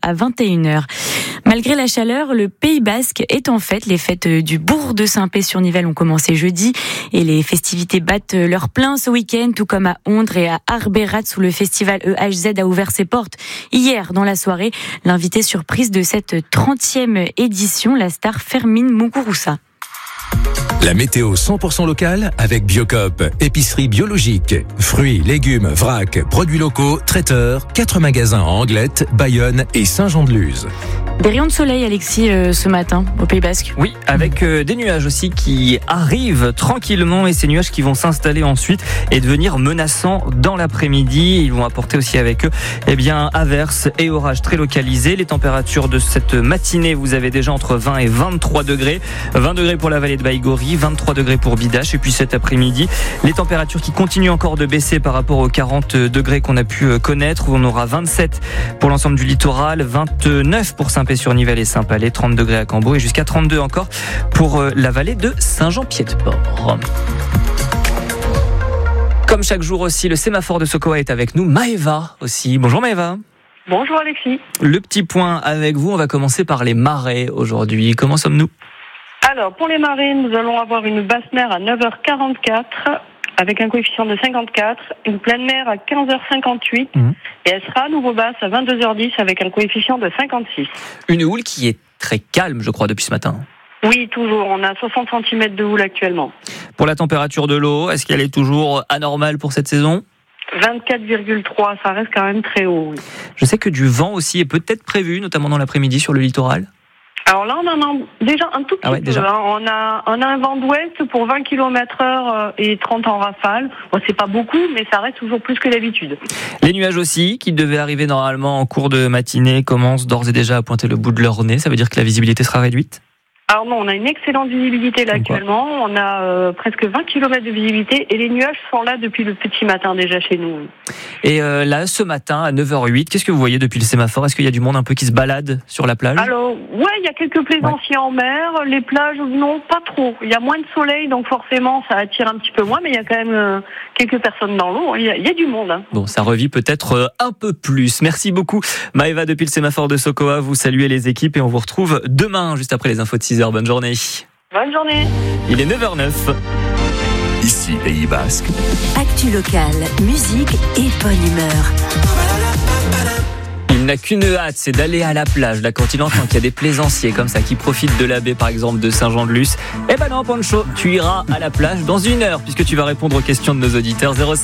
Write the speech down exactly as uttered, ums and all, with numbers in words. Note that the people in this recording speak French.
à vingt et une heures. Malgré la chaleur, le Pays Basque est en fête. Les fêtes du bourg de Saint-Pé-sur-Nivelle ont commencé jeudi et les festivités battent leur plein ce week-end, tout comme à Ondres et à Arberat où le festival E H Z a ouvert ses portes hier dans la soirée. L'invité surprise de cette trentième édition, la star Fermine Muguruza. La météo cent pour cent locale avec Biocop, épicerie biologique, fruits, légumes, vrac, produits locaux, traiteurs, quatre magasins à Anglette, Bayonne et Saint-Jean-de-Luz. Des rayons de soleil, Alexis, euh, ce matin au Pays Basque. Oui, avec euh, des nuages aussi qui arrivent tranquillement et ces nuages qui vont s'installer ensuite et devenir menaçants dans l'après-midi. Ils vont apporter aussi avec eux eh bien, averses et orages très localisés. Les températures de cette matinée, vous avez déjà entre vingt et vingt-trois degrés. vingt degrés pour la vallée de Baïgori, vingt-trois degrés pour Bidache. Et puis cet après-midi, les températures qui continuent encore de baisser par rapport aux quarante degrés qu'on a pu connaître. On aura vingt-sept pour l'ensemble du littoral, vingt-neuf pour Saint-Pé-sur-Nivelle et Saint-Palais, trente degrés à Cambo et jusqu'à trente-deux encore pour la vallée de Saint-Jean-Pied-de-Port. Comme chaque jour aussi, le sémaphore de Sokoa est avec nous. Maëva aussi. Bonjour Maëva. Bonjour Alexis. Le petit point avec vous, on va commencer par les marées aujourd'hui. Comment sommes-nous ? Alors, pour les marées, nous allons avoir une basse mer à neuf heures quarante-quatre avec un coefficient de cinquante-quatre, une pleine mer à quinze heures cinquante-huit mmh. et elle sera à nouveau basse à vingt-deux heures dix avec un coefficient de cinquante-six. Une houle qui est très calme, je crois, depuis ce matin. Oui, toujours. On a soixante centimètres de houle actuellement. Pour la température de l'eau, est-ce qu'elle est toujours anormale pour cette saison ? vingt-quatre virgule trois, ça reste quand même très haut. Oui. Je sais que du vent aussi est peut-être prévu, notamment dans l'après-midi sur le littoral. Alors là, on en a déjà un tout petit ah ouais, peu. Déjà. Hein. On a, on a un vent d'ouest pour vingt kilomètres heure et trente en rafale. Bon, c'est pas beaucoup, mais ça reste toujours plus que d'habitude. Les nuages aussi, qui devaient arriver normalement en cours de matinée, commencent d'ores et déjà à pointer le bout de leur nez. Ça veut dire que la visibilité sera réduite ? Alors non, on a une excellente visibilité là actuellement. On a euh, presque vingt kilomètres de visibilité et les nuages sont là depuis le petit matin déjà chez nous. Et euh, là, ce matin, à neuf heures huit, qu'est-ce que vous voyez depuis le sémaphore ? Est-ce qu'il y a du monde un peu qui se balade sur la plage ? Alors, ouais, il y a quelques plaisanciers ouais. en mer. Les plages, non, pas trop. Il y a moins de soleil, donc forcément, ça attire un petit peu moins, mais il y a quand même euh, quelques personnes dans l'eau. Il y a, il y a du monde. Hein. Bon, ça revit peut-être euh, un peu plus. Merci beaucoup, Maëva, depuis le sémaphore de Sokoa. Vous saluez les équipes et on vous retrouve demain, juste après les infos de six heures. Bonne journée. Bonne journée. Il est neuf heures neuf. Ici, Pays Basque. Actu locale, musique et bonne humeur. Il n'a qu'une hâte, c'est d'aller à la plage. Là, quand il entend qu'il y a des plaisanciers comme ça qui profitent de la baie, par exemple, de Saint-Jean-de-Luz, eh ben non, Pancho, tu iras à la plage dans une heure, puisque tu vas répondre aux questions de nos auditeurs. zéro cinq